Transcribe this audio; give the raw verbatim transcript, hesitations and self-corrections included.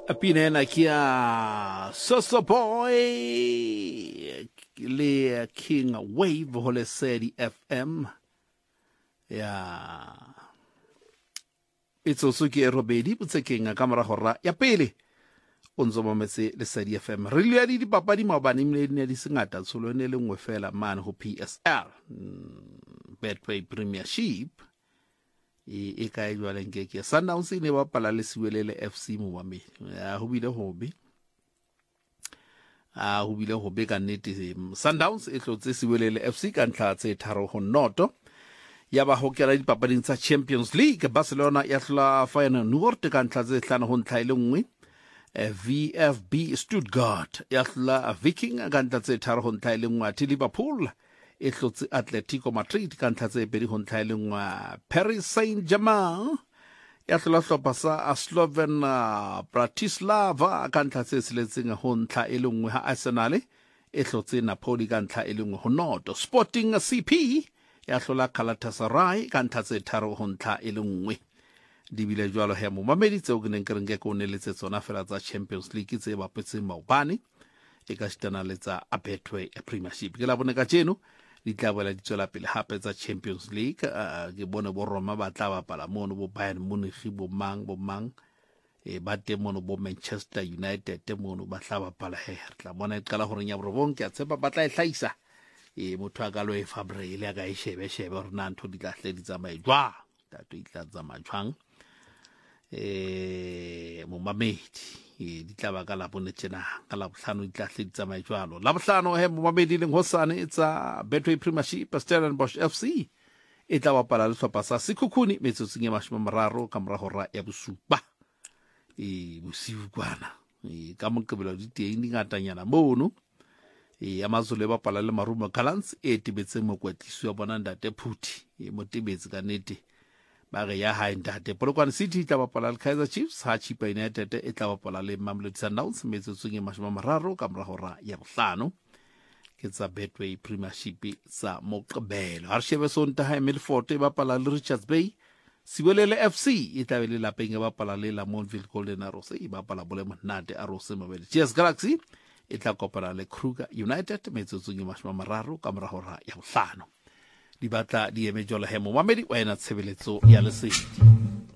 Pinena kia Soso Boy le King Wave hole Sedi F M ya itso suki e robedi butse kenga kamera hora ya pele onzo mametse le Sedi F M re le di papadi mabane mle ne di singata tsolo ne le ngwe fela man ho P S L Betway Premiership e e ka e jwale nkeke Sundowns ne ba pala le siwelele F C mo mame a ho bile hobe a ho bile hobe ka nnete Sundowns e tlotse siwelele F C ka ntla tse tharo ho noto ya ba hokela dipapading tsa Champions League Barcelona ya hla final Noord ka ntla tse hlano ho ntlha ile nngwe V F B Stuttgart ya hla Viking ka ntla tse tharo ho ntlha ile nngwe Liverpool e hlotse Atletico Madrid ka ntla tse pedi ho ntlha ile nngwe Paris Saint-Germain ya hla hlopha sa Sloven Bratislava ka ntla tse seletseng ho ntlha ile nngwe ha Arsenal e hlotse Napoli ka ntla ile nngwe ho noto Sporting C P ya hlola Galatasaray ka ntla tse tharo ho ntlha ile nngwe di bile jwalo he mo mamedi tseo ke neng ke reng ke ko neletse tsona fela tsa Champions League tse bapetseng maobane e ka stana letsa a Betway Premiership ke la bone ka tseno di tla bola di tswela pele hape tsa Champions League ke bone bo Roma ba tla bapala mono bo Bayern Munich bo mang bo mang e ba te mono bo Manchester United te mono ba tla bapala he re tla bona e qala hore nya borobong ke a tshepa ba tla e hlaisa e motho a ka lo e Fabrele ya ka e shebe shebe hore na ntho di tla hle di tsamae jwa ta to itla tsamaya jwang eh mo mamedi e di tla ba ka la bone tsena ka la bohlano di tla hle di tsamae jwalo la bohlano he mo mamedi leng hosane etsa Betway Premiership Stellenbosch F C e tla bapala le hlopha sa Sekhukhune metsotsong e mashome mararo ka mora hora ya bosupa e bosiu kwana e ka moqebelo di teng di ngatanyana mono e amazole bapala le Marumo Gallants e tibetseng mokwetliso ya bona Ndate Phuthi e motibetsi ka nete ba re ya ha Ndate Polokwane City tla bapala le Kaizer Chiefs ha Chipa United e tla bapala le Mamelodi Sundowns metsotsong e mashome mararo ka mora hora ya bohlano ke tsa Betway Premiership sa moqebelo ha shebe Sontaga Milford e bapala le Richards Bay Siwelele F C e tla be le lapeng e bapala le Lamontville Golden Arrows e bapala bole monate Arrows Mabele Cheers Galaxy e tla kopana le Kruger United metsotsong e mashome mararo ka mora hora ya bohlano di batla di eme jwalo he mo mamedi wa ena tshebeletso ya lesedi